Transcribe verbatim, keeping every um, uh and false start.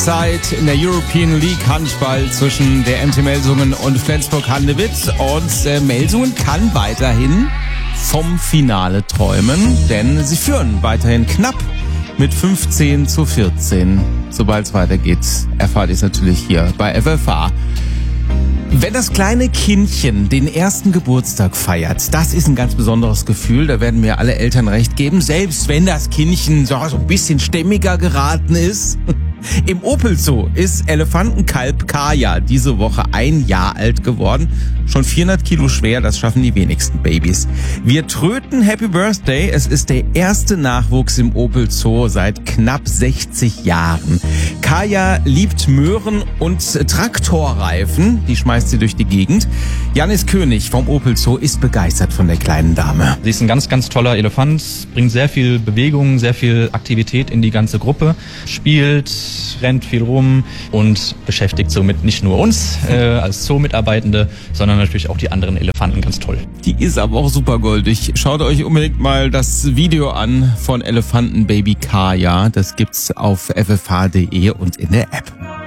Halbzeit in der European League Handball zwischen der M T Melsungen und Flensburg-Handewitt. Und äh, Melsungen kann weiterhin vom Finale träumen, denn sie führen weiterhin knapp mit fünfzehn zu vierzehn. Sobald es weitergeht, erfahrt ihr es natürlich hier bei F F H. Wenn das kleine Kindchen den ersten Geburtstag feiert, das ist ein ganz besonderes Gefühl, da werden mir alle Eltern recht geben, selbst wenn das Kindchen so ein bisschen stämmiger geraten ist. Im Opel Zoo ist Elefantenkalb Kaya diese Woche ein Jahr alt geworden. Schon vierhundert Kilo schwer, das schaffen die wenigsten Babys. Wir tröten Happy Birthday. Es ist der erste Nachwuchs im Opel Zoo seit knapp sechzig Jahren. Kaya liebt Möhren und Traktorreifen. Die schmeißt sie durch die Gegend. Janis König vom Opel Zoo ist begeistert von der kleinen Dame. Sie ist ein ganz, ganz toller Elefant, bringt sehr viel Bewegung, sehr viel Aktivität in die ganze Gruppe, spielt, rennt viel rum und beschäftigt somit nicht nur uns äh, als Zoo-Mitarbeitende, sondern natürlich auch die anderen Elefanten ganz toll. Die ist aber auch super goldig. Schaut euch unbedingt mal das Video an von Elefantenbaby Kaya. Das gibt's auf f f h punkt d e und in der App.